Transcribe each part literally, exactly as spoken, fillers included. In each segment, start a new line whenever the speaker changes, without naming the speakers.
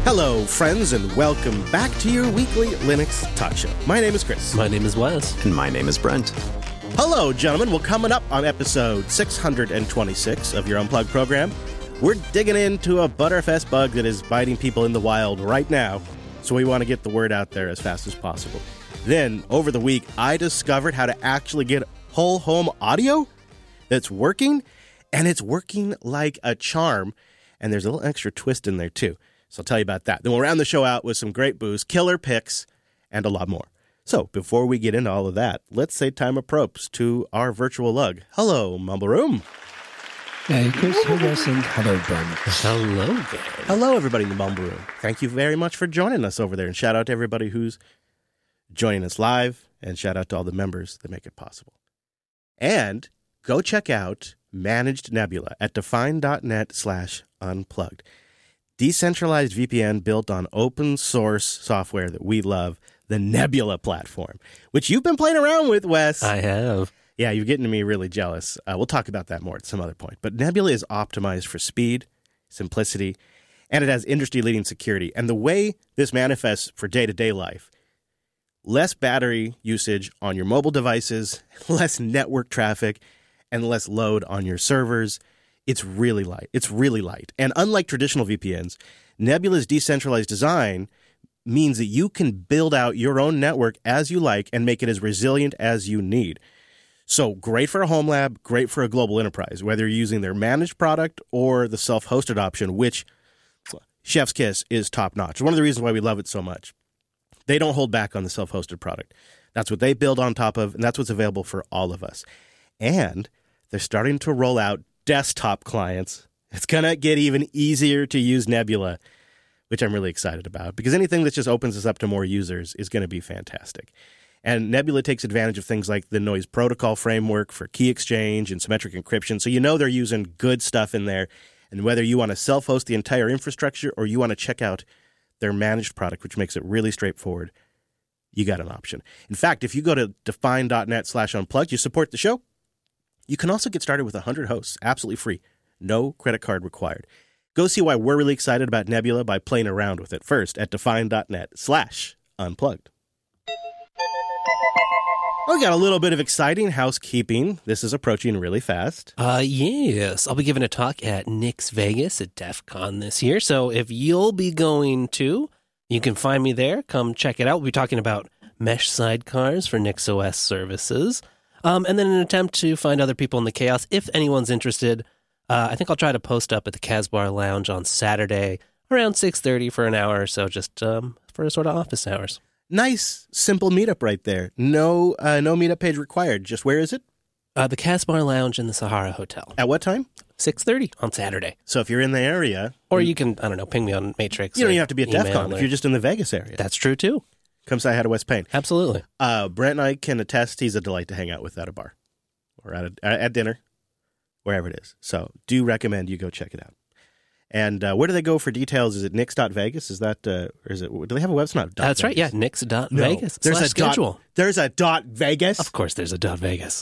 Hello, friends, and welcome back to your weekly Linux Talk Show. My name is Chris.
My name is Wes.
And my name is Brent.
Hello, gentlemen. Well, coming up on episode six hundred twenty-six of your Unplugged program, we're digging into a Btrfs bug that is biting people in the wild right now, so we want to get the word out there as fast as possible. Then, over the week, I discovered how to actually get whole home audio that's working, and it's working like a charm, and there's a little extra twist in there, too. So I'll tell you about that. Then we'll round the show out with some great booze, killer picks, and a lot more. So before we get into all of that, let's say time approps to our virtual lug. Hello, Mumble Room.
Hey, Chris. Hey, Wes, and hello, Brent.
Hello there.
Hello, everybody in the Mumble Room. Thank you very much for joining us over there. And shout out to everybody who's joining us live, and shout out to all the members that make it possible. And go check out Managed Nebula at define.net slash unplugged. Decentralized V P N built on open source software that we love, the Nebula platform, which you've been playing around with, Wes.
I have.
Yeah, you're getting me really jealous. Uh, we'll talk about that more at some other point. But Nebula is optimized for speed, simplicity, and it has industry-leading security. And the way this manifests for day-to-day life, less battery usage on your mobile devices, less network traffic, and less load on your servers. It's really light. It's really light. And unlike traditional V P Ns, Nebula's decentralized design means that you can build out your own network as you like and make it as resilient as you need. So great for a home lab, great for a global enterprise, whether you're using their managed product or the self-hosted option, which, chef's kiss, is top-notch. One of the reasons why we love it so much. They don't hold back on the self-hosted product. That's what they build on top of, and that's what's available for all of us. And they're starting to roll out desktop clients. It's going to get even easier to use Nebula, which I'm really excited about, because anything that just opens us up to more users is going to be fantastic. And Nebula takes advantage of things like the Noise Protocol framework for key exchange and symmetric encryption, so you know they're using good stuff in there. And whether you want to self-host the entire infrastructure or you want to check out their managed product, which makes it really straightforward, you got an option. In fact, if you go to define.net slash unplugged, you support the show. You can also get started with one hundred hosts, absolutely free. No credit card required. Go see why we're really excited about Nebula by playing around with it first at define.net slash unplugged. We got a little bit of exciting housekeeping. This is approaching really fast.
Uh, yes. I'll be giving a talk at Nix Vegas at DEF CON this year. So if you'll be going to, you can find me there. Come check it out. We'll be talking about mesh sidecars for NixOS services. Um, and then an attempt to find other people in the chaos. If anyone's interested, uh, I think I'll try to post up at the Casbar Lounge on Saturday around six thirty for an hour or so, just um, for sort of office hours.
Nice, simple meetup right there. No uh, no meetup page required. Just where is it?
Uh, the Casbar Lounge in the Sahara Hotel.
At what time?
six thirty on Saturday.
So if you're in the area...
Or you can, I don't know, ping me on Matrix.
You don't even have to be at DEF CON
or,
if you're just in the Vegas area.
That's true, too.
Come say hi to Wes Payne.
Absolutely.
Uh, Brent and I can attest he's a delight to hang out with at a bar or at, a, at dinner, wherever it is. So do recommend you go check it out. And uh, where do they go for details? Is it nix dot vegas? Is that, uh, or is it, do they have a website?
That's
Vegas?
right, yeah, nix dot vegas.
No, there's
slash
a
schedule.
Dot, there's a dot Vegas?
Of course there's a dot Vegas.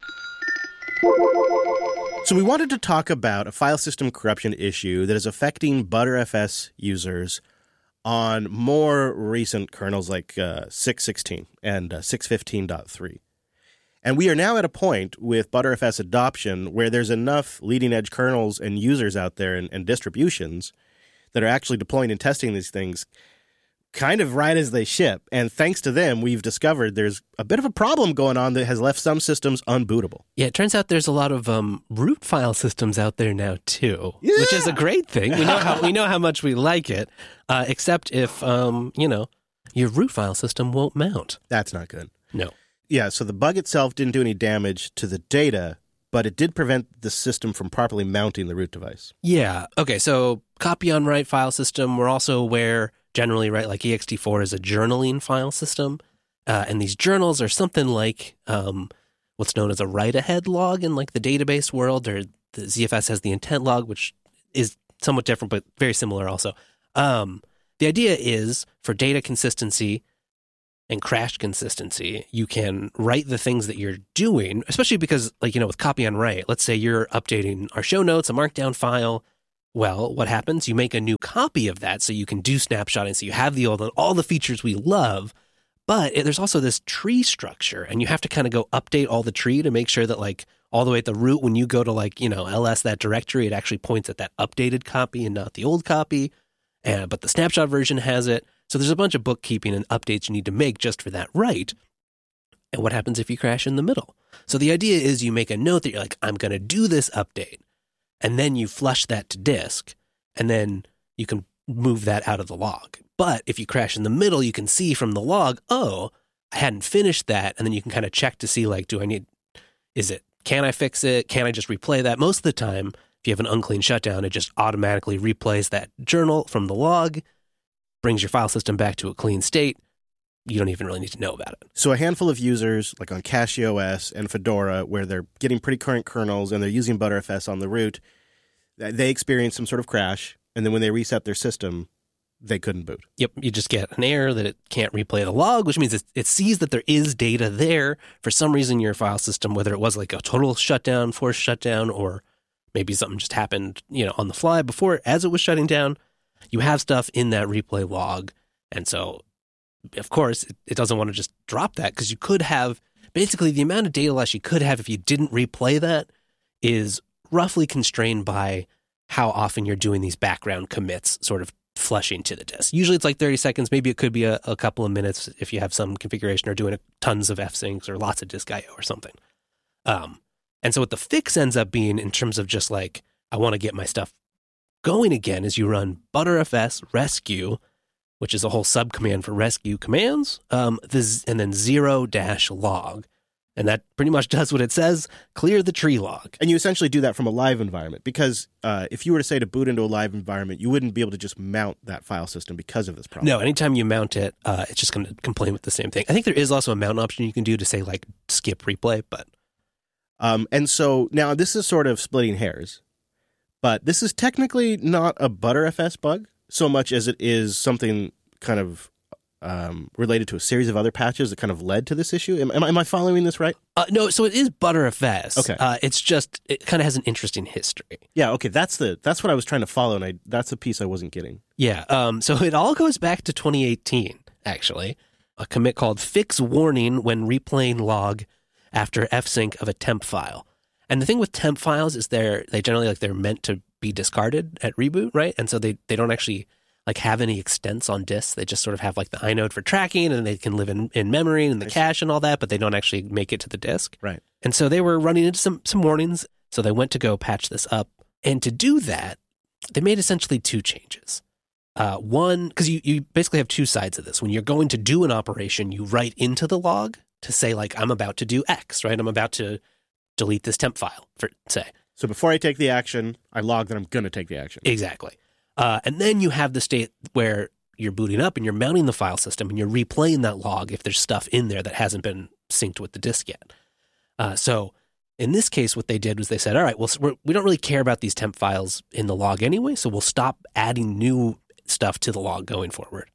So we wanted to talk about a file system corruption issue that is affecting Btrfs users on more recent kernels like uh, six sixteen and uh, six fifteen point three. And we are now at a point with Btrfs adoption where there's enough leading-edge kernels and users out there and, and distributions that are actually deploying and testing these things kind of right as they ship. And thanks to them, we've discovered there's a bit of a problem going on that has left some systems unbootable.
Yeah, it turns out there's a lot of um, root file systems out there now, too,
yeah.
which is a great thing. We know how we know how much we like it, uh, except if, um, you know, your root file system won't mount.
That's not good.
No.
Yeah, so the bug itself didn't do any damage to the data, but it did prevent the system from properly mounting the root device.
Yeah. Okay, so copy on write file system. We're also aware generally, right, like E X T four is a journaling file system. Uh, and these journals are something like um, what's known as a write-ahead log in like the database world, or the Z F S has the intent log, which is somewhat different, but very similar also. Um, the idea is for data consistency and crash consistency, you can write the things that you're doing, especially because, like, you know, with copy on write, let's say you're updating our show notes, a markdown file, Well, what happens? You make a new copy of that so you can do snapshotting, so you have the old one, all the features we love. But there's also this tree structure, and you have to kind of go update all the tree to make sure that, like, all the way at the root, when you go to, like, you know, ls that directory, it actually points at that updated copy and not the old copy. And, but the snapshot version has it. So there's a bunch of bookkeeping and updates you need to make just for that write. And what happens if you crash in the middle? So the idea is you make a note that you're like, I'm going to do this update. And then you flush that to disk, and then you can move that out of the log. But if you crash in the middle, you can see from the log, oh, I hadn't finished that. And then you can kind of check to see, like, do I need, is it, can I fix it? Can I just replay that? Most of the time, if you have an unclean shutdown, it just automatically replays that journal from the log, brings your file system back to a clean state. You don't even really need to know about it.
So a handful of users, like on CachyOS and Fedora, where they're getting pretty current kernels and they're using ButterFS on the root, they experience some sort of crash, and then when they reset their system, they couldn't boot.
Yep, you just get an error that it can't replay the log, which means it, it sees that there is data there. For some reason, your file system, whether it was like a total shutdown, forced shutdown, or maybe something just happened, you know, on the fly before as it was shutting down, you have stuff in that replay log. And so, of course, it, it doesn't want to just drop that, because you could have, basically the amount of data loss you could have if you didn't replay that is roughly constrained by how often you're doing these background commits, sort of flushing to the disk. Usually it's like thirty seconds. Maybe it could be a, a couple of minutes if you have some configuration or doing a, tons of fsyncs or lots of disk I O or something. Um, and so what the fix ends up being, in terms of just like, I want to get my stuff going again, is you run ButterFS rescue, which is a whole subcommand for rescue commands, um, this, and then zero dash log. And that pretty much does what it says, clear the tree log.
And you essentially do that from a live environment, because uh, if you were to say to boot into a live environment, you wouldn't be able to just mount that file system because of this problem.
No, anytime you mount it, uh, it's just going to complain with the same thing. I think there is also a mount option you can do to say, like, skip replay, but...
Um, and so now this is sort of splitting hairs, but this is technically not a ButterFS bug so much as it is something kind of um, related to a series of other patches that kind of led to this issue. Am, am, I, am I following this right?
Uh, no, so it is ButterFS.
Okay.
Uh, it's just, it kind of has an interesting history.
Yeah, okay, that's the that's what I was trying to follow, and I that's the piece I wasn't getting.
Yeah, um, so it all goes back to twenty eighteen, actually. A commit called fix warning when replaying log after fsync of a temp file. And the thing with temp files is they're they generally, like, they're meant to be discarded at reboot, right? And so they, they don't actually, like, have any extents on disks. They just sort of have, like, the inode for tracking, and they can live in, in memory and the cache and all that, but they don't actually make it to the disk.
Right.
And so they were running into some, some warnings, so they went to go patch this up. And to do that, they made essentially two changes. Uh, one, because you, you basically have two sides of this. When you're going to do an operation, you write into the log to say, like, I'm about to do X, right? I'm about to delete this temp file, for say.
So before I take the action, I log that I'm going to take the action.
Exactly. Uh, and then you have the state where you're booting up and you're mounting the file system and you're replaying that log if there's stuff in there that hasn't been synced with the disk yet. Uh, so in this case, what they did was they said, all right, well, we're, we don't really care about these temp files in the log anyway, so we'll stop adding new stuff to the log going forward.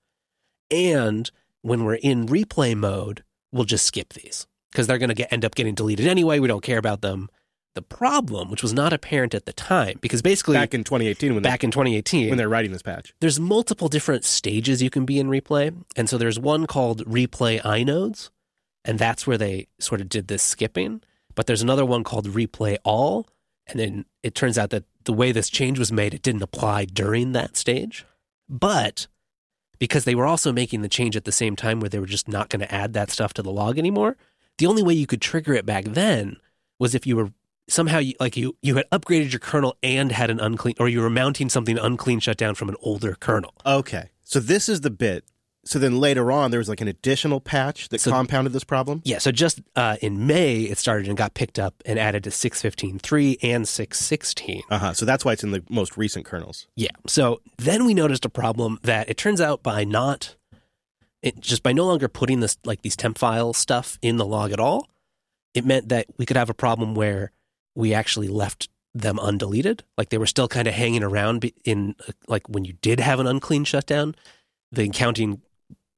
And when we're in replay mode, we'll just skip these because they're going to get end up getting deleted anyway. We don't care about them. The problem, which was not apparent at the time, because basically
back in twenty eighteen, when
back
they,
in twenty eighteen,
when they're writing this patch,
there's multiple different stages you can be in replay, and so there's one called replay inodes, and that's where they sort of did this skipping. But there's another one called replay all, and then it turns out that the way this change was made, it didn't apply during that stage, but because they were also making the change at the same time where they were just not going to add that stuff to the log anymore, the only way you could trigger it back then was if you were somehow, you, like you, you had upgraded your kernel and had an unclean, or you were mounting something unclean shut down from an older kernel.
Okay. So this is the bit. So then later on, there was like an additional patch that so, compounded this problem?
Yeah. So just uh, in May, it started and got picked up and added to six fifteen point three and six sixteen.
Uh-huh. So that's why it's in the most recent kernels.
Yeah. So then we noticed a problem that it turns out by not, it, just by no longer putting this, like these temp file stuff in the log at all, it meant that we could have a problem where we actually left them undeleted. Like they were still kind of hanging around in, like when you did have an unclean shutdown, the counting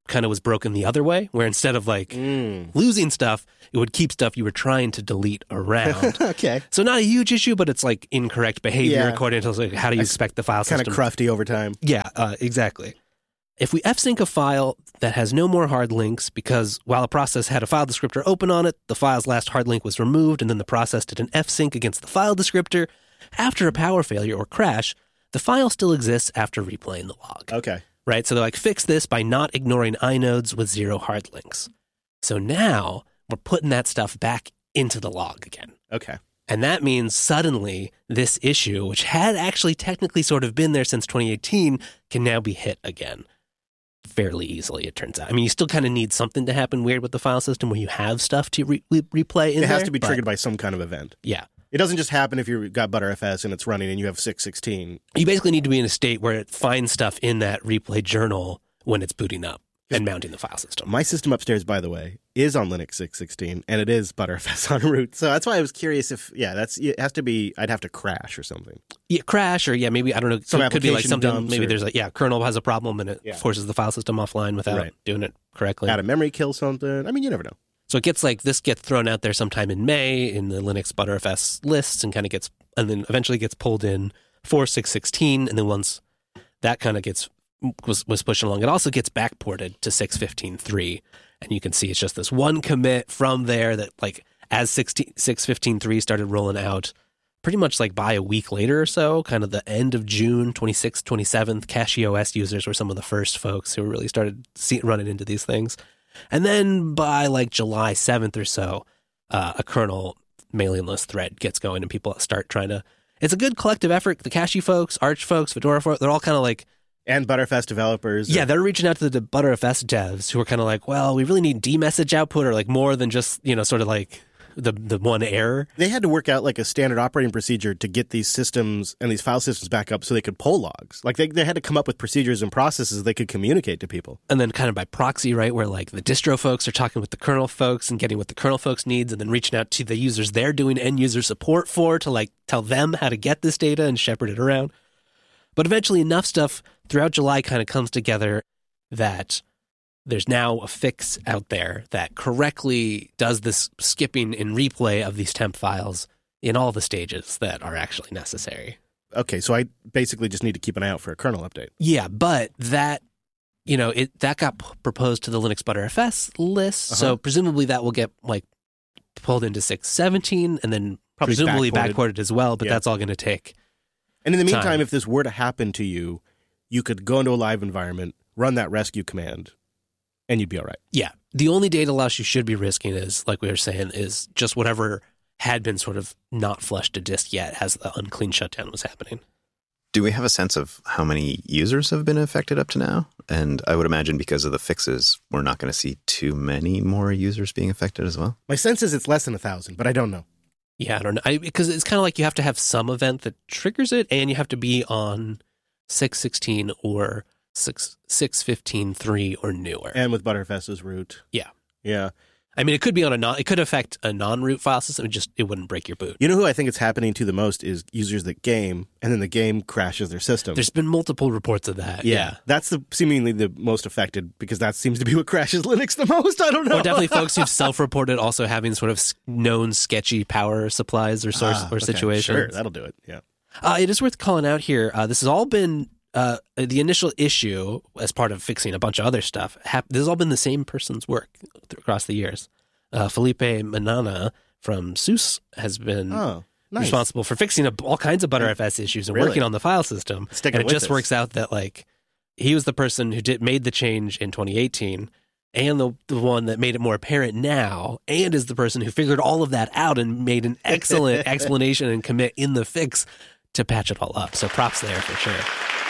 kind of was broken the other way, where instead of like
Mm.
losing stuff, it would keep stuff you were trying to delete around.
Okay.
So not a huge issue, but it's like incorrect behavior
Yeah.
according to like, how do you expect the file
Kind
system?
of crufty over time.
Yeah, uh, exactly. If we f-sync a file that has no more hard links because while a process had a file descriptor open on it, the file's last hard link was removed and then the process did an f-sync against the file descriptor, after a power failure or crash, the file still exists after replaying the log.
Okay.
Right? So they're like, fix this by not ignoring inodes with zero hard links. So now we're putting that stuff back into the log again.
Okay.
And that means suddenly this issue, which had actually technically sort of been there since twenty eighteen, can now be hit again fairly easily, it turns out. I mean, you still kind of need something to happen weird with the file system where you have stuff to re- re- replay in
It has
there,
to be
but-
triggered by some kind of event.
Yeah.
It doesn't just happen if you've got ButterFS and it's running and you have six sixteen.
You basically need to be in a state where it finds stuff in that replay journal when it's booting up and mounting the file system.
My system upstairs, by the way, is on Linux six sixteen, and it is ButterFS on root. So that's why I was curious if, yeah, that's it has to be, I'd have to crash or something.
Yeah, crash or yeah, maybe I don't know.
Some
it could be like
application
something.
dumps
Maybe
or-
there's like yeah, kernel has a problem and it
Yeah.
forces the file system offline without
Right.
doing it correctly.
Add a memory kill something. I mean, you never know.
So it gets like this gets thrown out there sometime in May in the Linux ButterFS lists and kind of gets and then eventually gets pulled in for six sixteen, and then once that kind of gets was was pushing along, it also gets backported to six fifteen point three, and you can see it's just this one commit from there that like as six fifteen point three started rolling out, pretty much like by a week later or so, kind of the end of June, twenty-sixth, twenty-seventh, CachyOS users were some of the first folks who really started see, running into these things. And then by like July seventh or so, uh, a kernel mailing list thread gets going and people start trying to, it's a good collective effort. The Cachy folks, Arch folks, Fedora folks, they're all kind of like,
And ButterFS developers.
yeah, they're reaching out to the ButterFS devs who are kind of like, well, we really need D-message output or like more than just, you know, sort of like the the one error.
They had to work out like a standard operating procedure to get these systems and these file systems back up so they could pull logs. Like they, they had to come up with procedures and processes they could communicate to people.
And then kind of by proxy, right, where like the distro folks are talking with the kernel folks and getting what the kernel folks needs and then reaching out to the users they're doing end user support for to like tell them how to get this data and shepherd it around. But eventually enough stuff throughout July kind of comes together that there's now a fix out there that correctly does this skipping and replay of these temp files in all the stages that are actually necessary.
Okay, so I basically just need to keep an eye out for a kernel update.
Yeah, but that, you know, it that got p- proposed to the Linux ButterFS list,
Uh-huh.
so presumably that will get like pulled into six seventeen and then
Probably
presumably
backported.
backported as well, but
Yeah.
that's all going to take.
And in the meantime,
Time.
if this were to happen to you, you could go into a live environment, run that rescue command, and you'd be all right.
Yeah. The only data loss you should be risking is, like we were saying, is just whatever had been sort of not flushed to disk yet as the unclean shutdown was happening.
Do we have a sense of how many users have been affected up to now? And I would imagine because of the fixes, we're not going to see too many more users being affected as well.
My sense is it's less than a thousand, but I don't know.
Yeah, I don't know. I, because it's kind of like you have to have some event that triggers it, and you have to be on six sixteen or six fifteen three or newer.
And with ButterFS's root.
Yeah.
Yeah.
I mean, it could be on a non, it could affect a non-root file system. It just it wouldn't break your boot.
You know who I think it's happening to the most is users that game, and then the game crashes their system.
There's been multiple reports of that. Yeah.
That's the seemingly the most affected because that seems to be what crashes Linux the most. I don't know.
Or definitely folks who've self-reported also having sort of s- known sketchy power supplies or source
Ah,
or
okay,
situations.
Sure, that'll do it. Yeah.
Uh, it is worth calling out here. Uh, this has all been uh, the initial issue as part of fixing a bunch of other stuff. Hap- this has all been the same person's work th- across the years. Uh, Felipe Manana from SUSE has been
Oh, nice.
responsible for fixing a, all kinds of ButterFS issues and
Really?
working on the file system.
Sticking
and it
with
just
this.
works out that like he was the person who did made the change in twenty eighteen and the, the one that made it more apparent now, and is the person who figured all of that out and made an excellent explanation and commit in the fix to patch it all up. So props there for sure.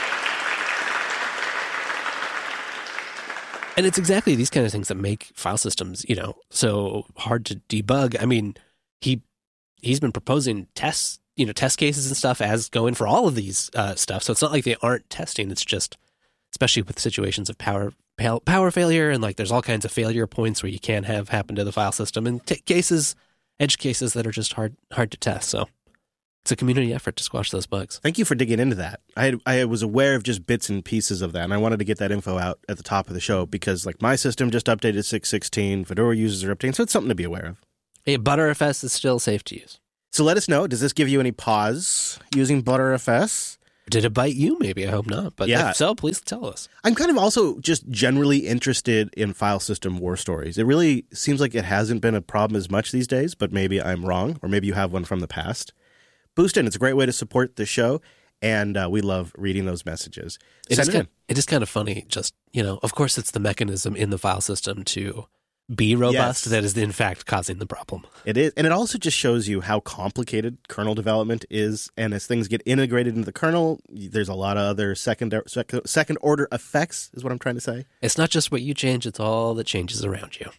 And it's exactly these kind of things that make file systems, you know, so hard to debug. I mean, he he's been proposing tests, you know, test cases and stuff as going for all of these uh, stuff. So it's not like they aren't testing. It's just, especially with situations of power pow- power failure and like there's all kinds of failure points where you can have happen to the file system and t- cases, edge cases that are just hard hard to test. So It's a community effort to squash those bugs.
Thank you for digging into that. I had, I was aware of just bits and pieces of that, and I wanted to get that info out at the top of the show because, like, my system just updated six sixteen, Fedora users are updating, so it's something to be aware of.
Hey, ButterFS is still safe to use.
So let us know. Does this give you any pause using ButterFS?
Did it bite you? Maybe. I hope not. But
Yeah.
if so, please tell us.
I'm kind of also just generally interested in file system war stories. It really seems like it hasn't been a problem as much these days, but maybe I'm wrong, or maybe you have one from the past. Boost in. It's a great way to support the show, and uh, we love reading those messages.
It
Send
is,
it
kind,
in.
it is kind of funny. Just, you know, of course, it's the mechanism in the file system to be robust
Yes.
that is, in fact, causing the problem.
It is, and it also just shows you how complicated kernel development is. And as things get integrated into the kernel, there's a lot of other second second, second order effects, is what I'm trying to say.
It's not just what you change, it's all that changes around you.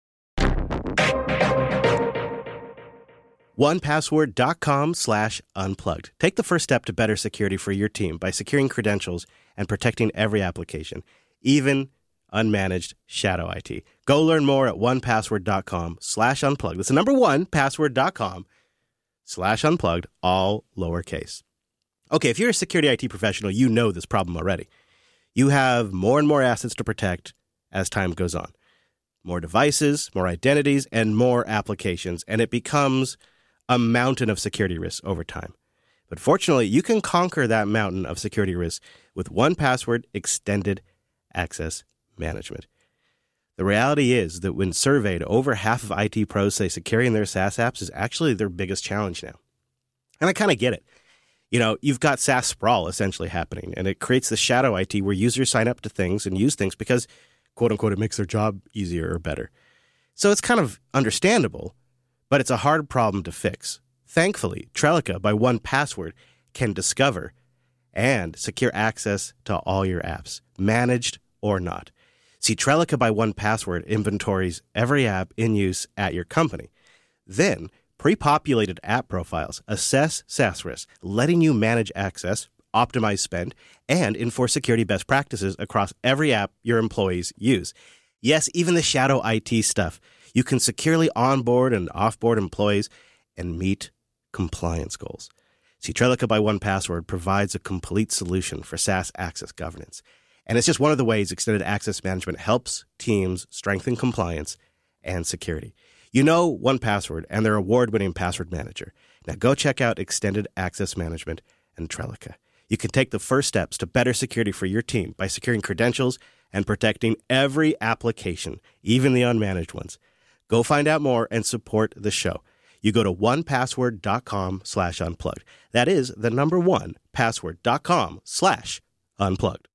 one password dot com slash unplugged. Take the first step to better security for your team by securing credentials and protecting every application, even unmanaged shadow I T. Go learn more at one password dot com slash unplugged. That's the number one, password dot com slash unplugged, all lowercase. Okay, if you're a security I T professional, you know this problem already. You have more and more assets to protect as time goes on. More devices, more identities, and more applications, and it becomes a mountain of security risks over time. But fortunately, you can conquer that mountain of security risks with one password extended access management. The reality is that when surveyed, over half of I T pros say securing their SaaS apps is actually their biggest challenge now. And I kind of get it. You know, you've got SaaS sprawl essentially happening, and it creates the shadow I T where users sign up to things and use things because, quote unquote, it makes their job easier or better. So it's kind of understandable, but it's a hard problem to fix. Thankfully, Trellica by one password can discover and secure access to all your apps, managed or not. See, Trellica by one password inventories every app in use at your company. Then, pre-populated app profiles assess SaaS risks, letting you manage access, optimize spend, and enforce security best practices across every app your employees use. Yes, even the shadow I T stuff. You can securely onboard and offboard employees and meet compliance goals. See, Trellica by one password provides a complete solution for SaaS access governance. And it's just one of the ways extended access management helps teams strengthen compliance and security. You know one password and their award-winning password manager. Now go check out Extended Access Management and Trellica. You can take the first steps to better security for your team by securing credentials and protecting every application, even the unmanaged ones. Go find out more and support the show. You go to one password dot com slash unplugged. That is the number one, password dot com slash unplugged.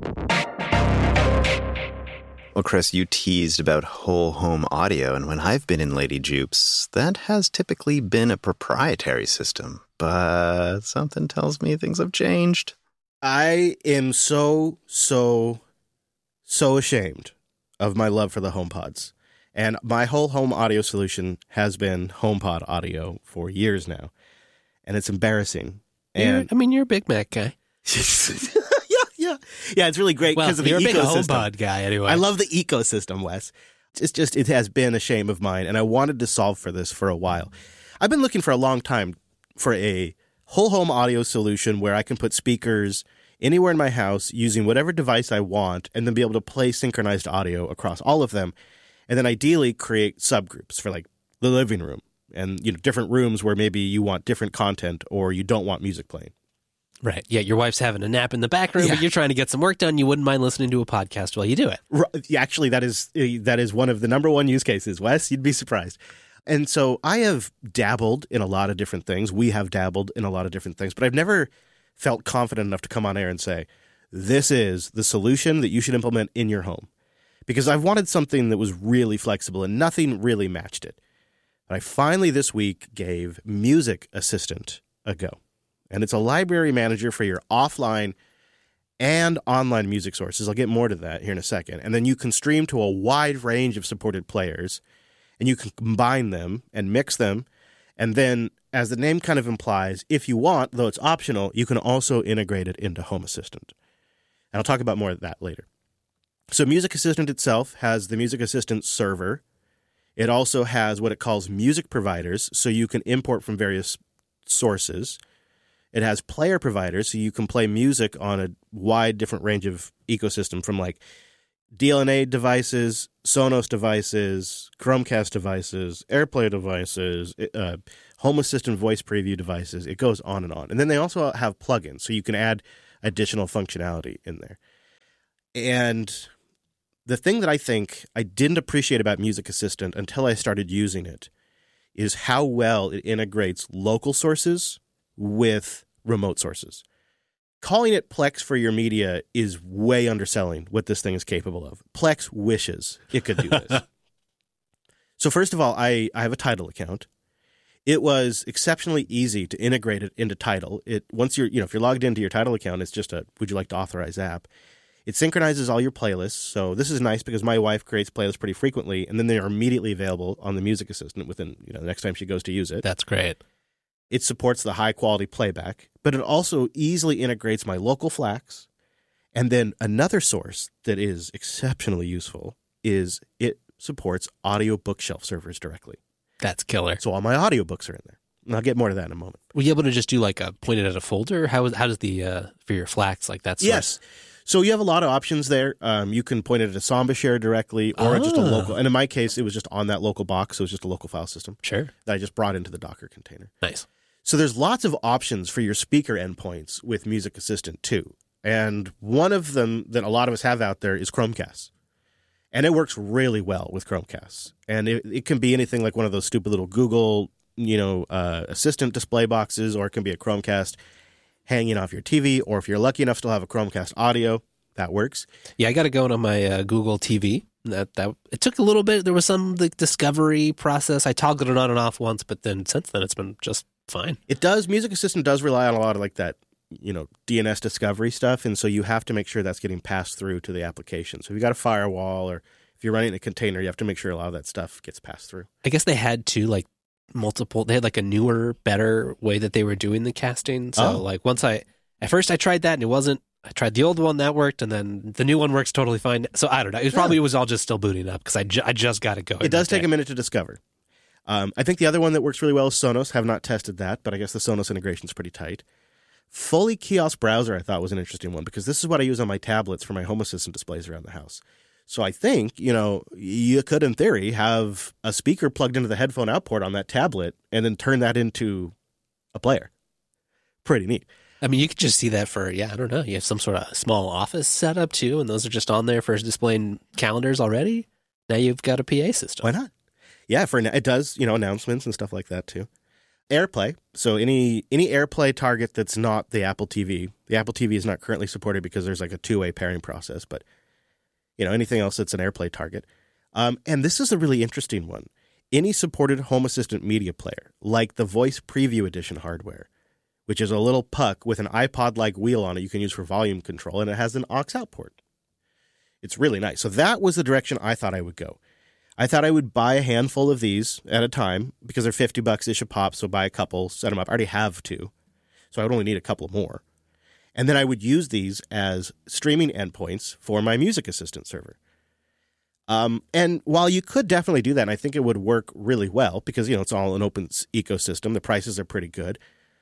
Well, Chris, you teased about whole home audio, and when I've been in Lady Jupes, that has typically been a proprietary system. But something tells me things have changed.
I am so, so, so ashamed of my love for the HomePods. And my whole home audio solution has been HomePod audio for years now. And it's embarrassing.
You're-
And
I mean, you're a Big Mac guy.
yeah, yeah. Yeah, it's really great
Well,
because of the
you're a big
ecosystem.
HomePod guy anyway.
I love the ecosystem, Wes. It's just, it has been a shame of mine, and I wanted to solve for this for a while. I've been looking for a long time for a whole home audio solution where I can put speakers anywhere in my house using whatever device I want and then be able to play synchronized audio across all of them. And then ideally create subgroups for like the living room and, you know, different rooms where maybe you want different content or you don't want music playing.
Right. Yeah, your wife's having a nap in the back room,
Yeah.
but you're trying to get some work done. You wouldn't mind listening to a podcast while you do it.
R- Actually, that is that is one of the number one use cases, Wes. You'd be surprised. And so I have dabbled in a lot of different things. We have dabbled in a lot of different things, but I've never felt confident enough to come on air and say, this is the solution that you should implement in your home. Because I've wanted something that was really flexible and nothing really matched it. But I finally this week gave Music Assistant a go. And it's a library manager for your offline and online music sources. I'll get more to that here in a second. And then you can stream to a wide range of supported players, and you can combine them and mix them. And then, as the name kind of implies, if you want, though it's optional, you can also integrate it into Home Assistant. And I'll talk about more of that later. So Music Assistant itself has the Music Assistant server. It also has what it calls music providers, so you can import from various sources. It has player providers, so you can play music on a wide different range of ecosystem from like D L N A devices, Sonos devices, Chromecast devices, AirPlay devices, uh, Home Assistant voice preview devices. It goes on and on. And then they also have plugins, so you can add additional functionality in there. And the thing that I think I didn't appreciate about Music Assistant until I started using it is how well it integrates local sources with remote sources. Calling it Plex for your media is way underselling what this thing is capable of. Plex wishes it could do this. So first of all, I, I have a Tidal account. It was exceptionally easy to integrate it into Tidal. It once you're you know if you're logged into your Tidal account, it's just a would you like to authorize app. It synchronizes all your playlists. So this is nice because my wife creates playlists pretty frequently, and then they are immediately available on the Music Assistant within you know the next time she goes to use it.
That's great.
It supports the high-quality playback, but it also easily integrates my local F L A Cs. And then another source that is exceptionally useful is it supports audio bookshelf servers directly.
That's killer.
So all my audiobooks are in there. And I'll get more to that in a moment.
Were you able to just do like a point it at a folder? How is how does the uh, for your F L A Cs like that?
Yes. So you have a lot of options there. Um, you can point it at a Samba Share directly or
Oh.
just a local. And in my case, it was just on that local box. So it was just a local file system
Sure.
that I just brought into the Docker container.
Nice.
So there's lots of options for your speaker endpoints with Music Assistant too. And one of them that a lot of us have out there is Chromecast. And it works really well with Chromecast. And it, it can be anything like one of those stupid little Google, you know, uh, Assistant display boxes, or it can be a Chromecast hanging off your T V, or if you're lucky enough to still have a Chromecast audio, that works.
Yeah, I got it going on my uh, Google T V. That that it took a little bit. There was some like discovery process. I toggled it on and off once, but then since then it's been just fine.
It does. Music Assistant does rely on a lot of like that, you know, D N S discovery stuff. And so you have to make sure that's getting passed through to the application. So if you got a firewall or if you're running a container, you have to make sure a lot of that stuff gets passed through.
I guess they had to like multiple. They had like a newer, better way that they were doing the casting. So
Oh.
like once I at first I tried that and it wasn't. I tried the old one that worked, and then the new one works totally fine. So I don't know. It was probably it was all just still booting up because I, ju- I just got it going.
It does
that
take
day.
a minute to discover. Um, I think the other one that works really well is Sonos. Have not tested that, but I guess the Sonos integration is pretty tight. Fully Kiosk Browser I thought was an interesting one because this is what I use on my tablets for my Home Assistant displays around the house. So I think, you know, you could, in theory, have a speaker plugged into the headphone output on that tablet and then turn that into a player. Pretty neat.
I mean, you could just see that for, yeah, I don't know. You have some sort of small office setup too, and those are just on there for displaying calendars already. Now you've got a P A system.
Why not? Yeah, for it does, you know, announcements and stuff like that too. AirPlay. So any any AirPlay target that's not the Apple T V. The Apple T V is not currently supported because there's like a two-way pairing process, but you know, anything else that's an AirPlay target. Um, and this is a really interesting one. Any supported Home Assistant media player, like the Voice Preview Edition hardware, which is a little puck with an iPod-like wheel on it you can use for volume control, and it has an aux out port. It's really nice. So that was the direction I thought I would go. I thought I would buy a handful of these at a time because they're fifty bucks-ish a pop, so buy a couple, set them up. I already have two, so I would only need a couple more. And then I would use these as streaming endpoints for my Music Assistant server. Um, and while you could definitely do that, and I think it would work really well because, you know, it's all an open ecosystem, the prices are pretty good.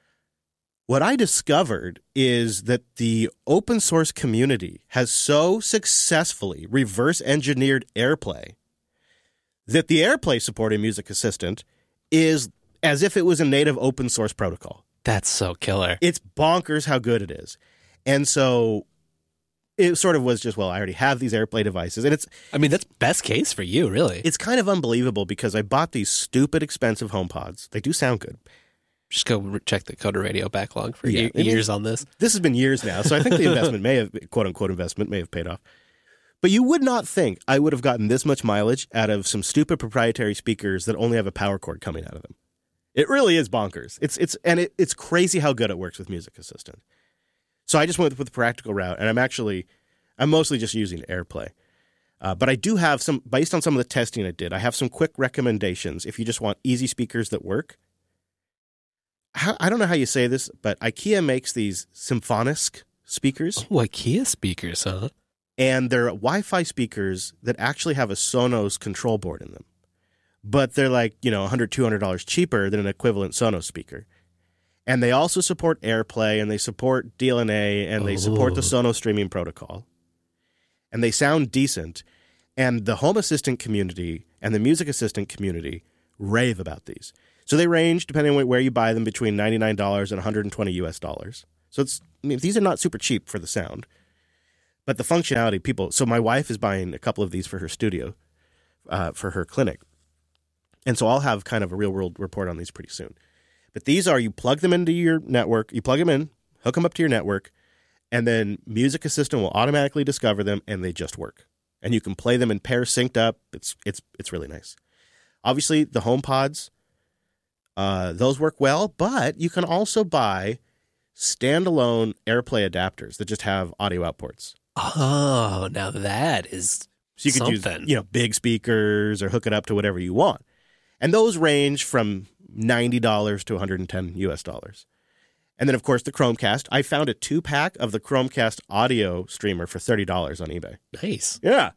What I discovered is that the open source community has so successfully reverse engineered AirPlay that the AirPlay supporting Music Assistant is as if it was a native open source protocol.
That's so killer.
It's bonkers how good it is. And so it sort of was just, well, I already have these AirPlay devices. And it's
I mean, that's best case for you, really.
it's kind of unbelievable because I bought these stupid expensive HomePods. They do sound good.
Just go re- check the Coder Radio backlog for
Yeah,
ye-
it
years on this.
This has been years now, so I think the investment may have, quote unquote, investment may have paid off. But you would not think I would have gotten this much mileage out of some stupid proprietary speakers that only have a power cord coming out of them. It really is bonkers. It's it's and it, it's crazy how good it works with Music Assistant. So I just went with the practical route, and I'm actually I'm mostly just using AirPlay. Uh, but I do have some, based on some of the testing I did, I have some quick recommendations if you just want easy speakers that work. How, I don't know how you say this, but IKEA makes these Symfonisk speakers,
Oh, IKEA speakers, huh?
and they're Wi-Fi speakers that actually have a Sonos control board in them. But they're like, you know, one hundred dollars, two hundred dollars cheaper than an equivalent Sonos speaker. And they also support AirPlay, and they support D L N A, and they support the
Ooh.
Sonos streaming protocol. And they sound decent. And the Home Assistant community and the Music Assistant community rave about these. So they range, depending on where you buy them, between ninety-nine dollars and one hundred twenty U S dollars. So it's I mean, these are not super cheap for the sound. But the functionality, people... So my wife is buying a couple of these for her studio, uh, for her clinic. And so I'll have kind of a real-world report on these pretty soon. But these are, you plug them into your network, you plug them in, hook them up to your network, and then Music Assistant will automatically discover them, and they just work. And you can play them in pairs synced up. It's it's it's really nice. Obviously, the HomePods, uh, those work well, but you can also buy standalone AirPlay adapters that just have audio outports.
Oh, now that is
So you can
something.
use, you know, big speakers or hook it up to whatever you want. And those range from ninety dollars to one hundred ten U S dollars. And then, of course, the Chromecast. I found a two-pack of the Chromecast audio streamer for thirty dollars on eBay.
Nice.
Yeah.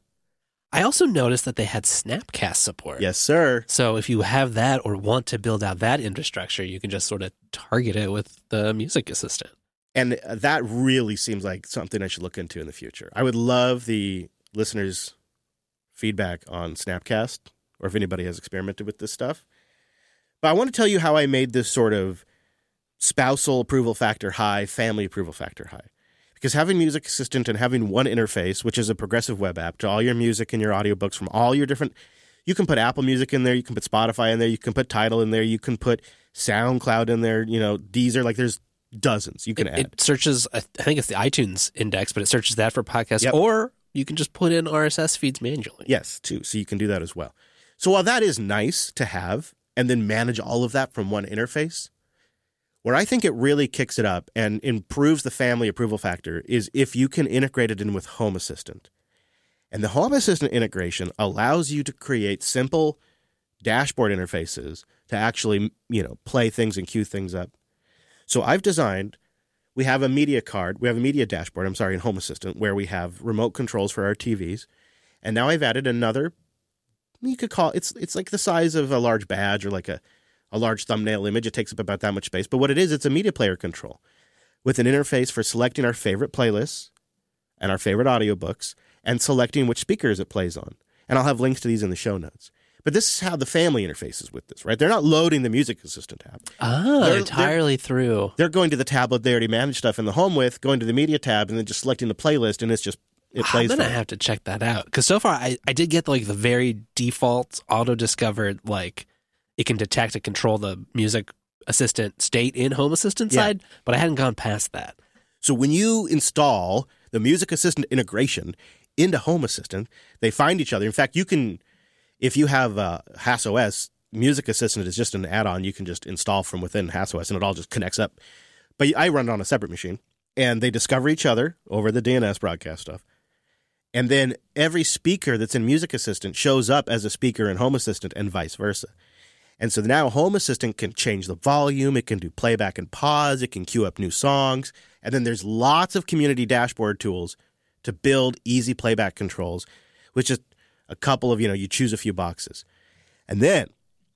I also noticed that they had Snapcast support.
Yes, sir.
So if you have that or want to build out that infrastructure, you can just sort of target it with the Music Assistant.
And that really seems like something I should look into in the future. I would love the listeners' feedback on Snapcast, or if anybody has experimented with this stuff. But I want to tell you how I made this sort of spousal approval factor high, family approval factor high. Because having Music Assistant and having one interface, which is a progressive web app to all your music and your audiobooks from all your different... You can put Apple Music in there, you can put Spotify in there, you can put Tidal in there, you can put SoundCloud in there, you know, Deezer, like there's dozens you can
It,
add.
it searches, I think it's the iTunes index, but it searches that for podcasts.
Yep.
Or you can just put in R S S feeds manually.
Yes, too. So you can do that as well. So while that is nice to have and then manage all of that from one interface, where I think it really kicks it up and improves the family approval factor is if you can integrate it in with Home Assistant. And the Home Assistant integration allows you to create simple dashboard interfaces to actually, you know, play things and queue things up. So I've designed, we have a media card, we have a media dashboard, I'm sorry, in Home Assistant, where we have remote controls for our T Vs. And now I've added another, you could call, it's it's like the size of a large badge or like a, a large thumbnail image. It takes up about that much space. But what it is, it's a media player control with an interface for selecting our favorite playlists and our favorite audiobooks and selecting which speakers it plays on. And I'll have links to these in the show notes. But this is how the family interfaces with this, right? They're not loading the Music Assistant app.
Ah,
They're-
entirely through.
They're going to the tablet they already manage stuff in the home with, going to the media tab, and then just selecting the playlist, and it's just, it
Wow,
plays
I'm
for
gonna
them.
have to check that out because so far I, I did get like the very default auto discovered, like it can detect and control the Music Assistant state in Home Assistant
Yeah.
side, but I hadn't gone past that.
So when you install the Music Assistant integration into Home Assistant, they find each other. In fact, you can, if you have uh, HassOS, Music Assistant is just an add-on you can just install from within HassOS, and it all just connects up. But I run it on a separate machine, and they discover each other over the D N S broadcast stuff. And then every speaker that's in Music Assistant shows up as a speaker in Home Assistant and vice versa. And so now Home Assistant can change the volume, it can do playback and pause, it can queue up new songs, and then there's lots of community dashboard tools to build easy playback controls, which is a couple of, you know, you choose a few boxes. And then,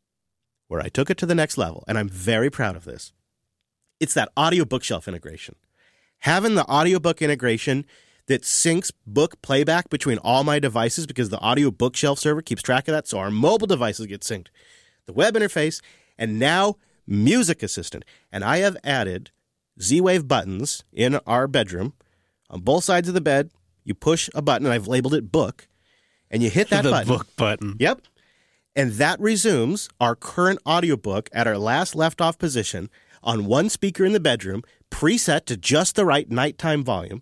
where I took it to the next level, and I'm very proud of this, it's that audio bookshelf integration. Having the audiobook integration that syncs book playback between all my devices, because the audio bookshelf server keeps track of that, so our mobile devices get synced. The web interface, and now Music Assistant. And I have added Z-Wave buttons in our bedroom. On both sides of the bed, you push a button, and I've labeled it book, and you hit that
the
button.
book button.
Yep. And that resumes our current audiobook at our last left-off position on one speaker in the bedroom, preset to just the right nighttime volume.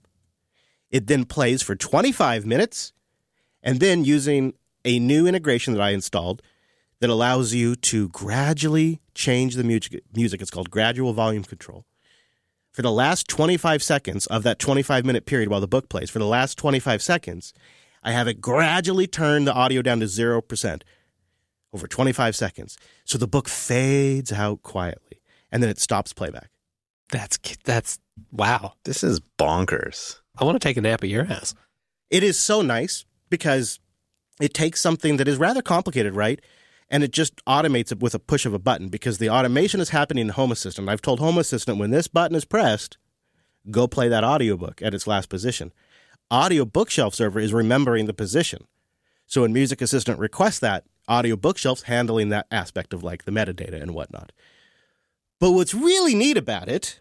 It then plays for twenty-five minutes, and then using a new integration that I installed that allows you to gradually change the music. Music. It's called gradual volume control. For the last twenty-five seconds of that twenty-five minute period while the book plays, for the last twenty-five seconds, I have it gradually turn the audio down to zero percent over twenty-five seconds. So the book fades out quietly, and then it stops playback.
That's that's wow.
This is bonkers.
I want to take a nap at your house.
It is so nice because it takes something that is rather complicated, right? and it just automates it with a push of a button because the automation is happening in Home Assistant. I've told Home Assistant when this button is pressed, go play that audiobook at its last position. Audio Bookshelf server is remembering the position. So when Music Assistant requests that, Audio Bookshelf's handling that aspect of like the metadata and whatnot. But what's really neat about it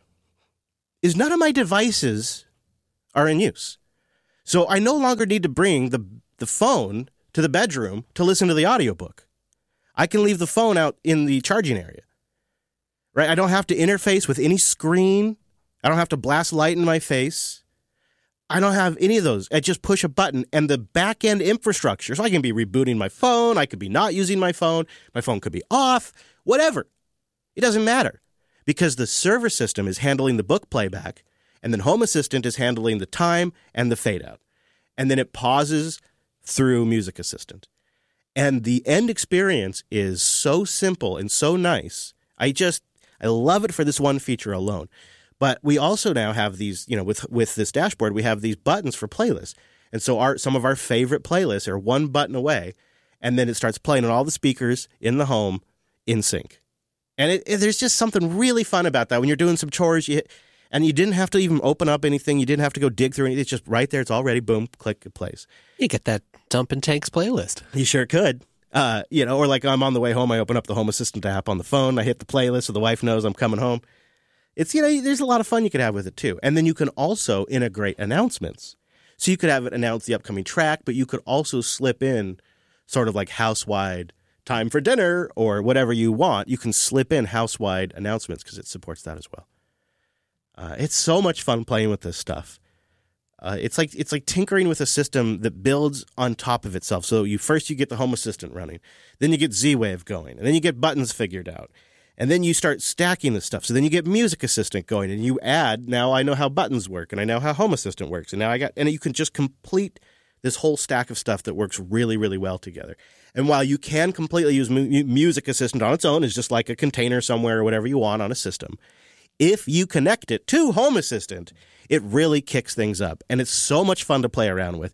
is none of my devices are in use. So I no longer need to bring the, the phone to the bedroom to listen to the audiobook. I can leave the phone out in the charging area. Right? I don't have to interface with any screen. I don't have to blast light in my face. I don't have any of those. I just push a button and the back-end infrastructure. So I can be rebooting my phone. I could be not using my phone. My phone could be off. Whatever. It doesn't matter because the server system is handling the book playback and then Home Assistant is handling the time and the fade out. And then it pauses through Music Assistant. And the end experience is so simple and so nice. I just, I love it for this one feature alone. But we also now have these, you know, with with this dashboard, we have these buttons for playlists. And so our some of our favorite playlists are one button away, and then it starts playing on all the speakers in the home in sync. And it, it, there's just something really fun about that. When you're doing some chores, you hit, and you didn't have to even open up anything. You didn't have to go dig through anything. It's just right there. It's all ready. Boom, click, it plays.
You get that Dump and Tanks playlist.
You sure could. Uh, you know, or like I'm on the way home, I open up the Home Assistant app on the phone. I hit the playlist so the wife knows I'm coming home. It's, you know, there's a lot of fun you could have with it, too. And then you can also integrate announcements. So you could have it announce the upcoming track, but you could also slip in sort of like house-wide time for dinner or whatever you want. You can slip in house-wide announcements because it supports that as well. Uh, it's so much fun playing with this stuff. Uh, it's like it's like tinkering with a system that builds on top of itself. So you first you get the Home Assistant running, then you get Z-Wave going, and then you get buttons figured out. And then you start stacking the stuff. So then you get Music Assistant going and you add, now I know how buttons work and I know how Home Assistant works. And now I got, and you can just complete this whole stack of stuff that works really, really well together. And while you can completely use mu- Music Assistant on its own, it's just like a container somewhere or whatever you want on a system. If you connect it to Home Assistant, it really kicks things up. And it's so much fun to play around with.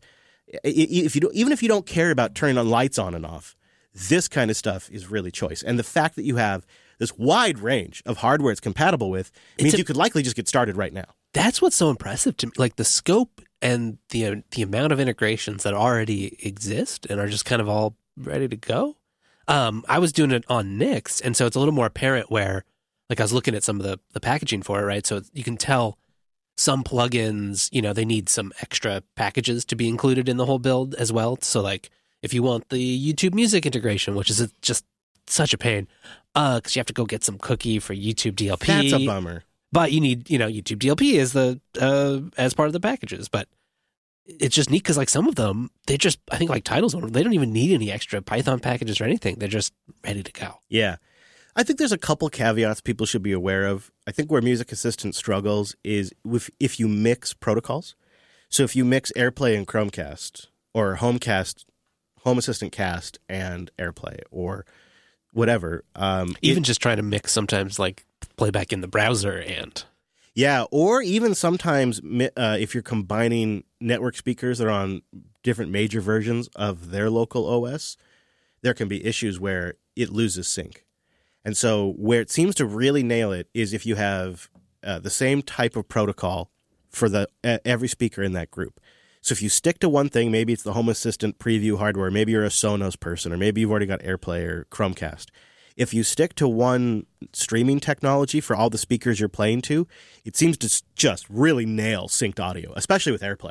If you don't, even if you don't care about turning on lights on and off, this kind of stuff is really choice. And the fact that you have this wide range of hardware it's compatible with means a, you could likely just get started right now.
That's what's so impressive to me. Like the scope and the uh, the amount of integrations that already exist and are just kind of all ready to go. Um, I was doing it on Nix, and so it's a little more apparent where, like I was looking at some of the, the packaging for it, right? So you can tell some plugins, you know, they need some extra packages to be included in the whole build as well. So like if you want the YouTube music integration, which is just such a pain, uh, because you have to go get some cookie for YouTube D L P.
That's a bummer.
But you need, you know, YouTube D L P as the uh, as part of the packages. But it's just neat because like some of them, they just, I think like Title's one, they don't even need any extra Python packages or anything. They're just ready to go.
Yeah. I think there's a couple caveats people should be aware of. I think where Music Assistant struggles is with if you mix protocols. So if you mix AirPlay and Chromecast or Homecast, Home Assistant Cast and AirPlay or whatever. Um,
even
it,
just trying to mix sometimes like playback in the browser and.
Yeah, or even sometimes uh, if you're combining network speakers that are on different major versions of their local O S, there can be issues where it loses sync. And so where it seems to really nail it is if you have uh, the same type of protocol for the uh, every speaker in that group. So if you stick to one thing, maybe it's the Home Assistant preview hardware, maybe you're a Sonos person, or maybe you've already got AirPlay or Chromecast. If you stick to one streaming technology for all the speakers you're playing to, it seems to just really nail synced audio, especially with AirPlay.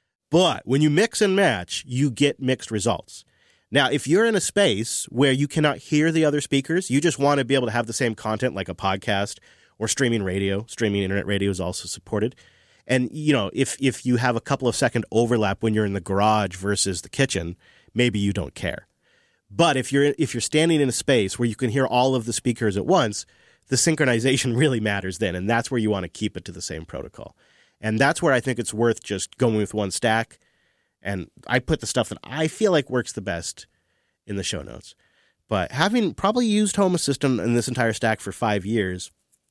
But when you mix and match, you get mixed results. Now, if you're in a space where you cannot hear the other speakers, you just want to be able to have the same content like a podcast or streaming radio. Streaming internet radio is also supported. And, you know, if if you have a couple of second overlap when you're in the garage versus the kitchen, maybe you don't care. But if you're if you're standing in a space where you can hear all of the speakers at once, the synchronization really matters then, and that's where you want to keep it to the same protocol. And that's where I think it's worth just going with one stack. And I put the stuff that I feel like works the best in the show notes. But having probably used Home Assistant in this entire stack for five years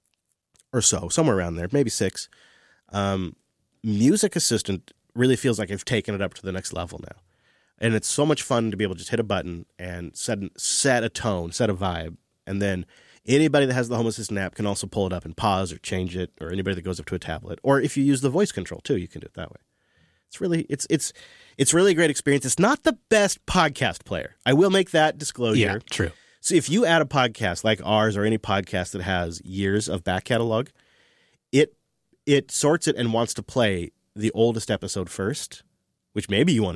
or so, somewhere around there, maybe six, um, Music Assistant really feels like I've taken it up to the next level now. And it's so much fun to be able to just hit a button and set set a tone, set a vibe, and then anybody that has the Home Assistant app can also pull it up and pause or change it, or anybody that goes up to a tablet, or if you use the voice control too, you can do it that way. It's really it's it's it's really a great experience. It's not the best podcast player. I will make that disclosure.
Yeah, true.
So if you add a podcast like ours or any podcast that has years of back catalog, it it sorts it and wants to play the oldest episode first, which maybe you want